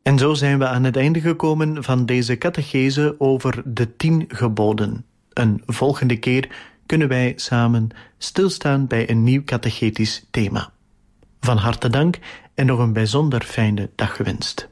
En zo zijn we aan het einde gekomen van deze catechese over de 10 geboden. Een volgende keer kunnen wij samen stilstaan bij een nieuw catechetisch thema. Van harte dank en nog een bijzonder fijne dag gewenst.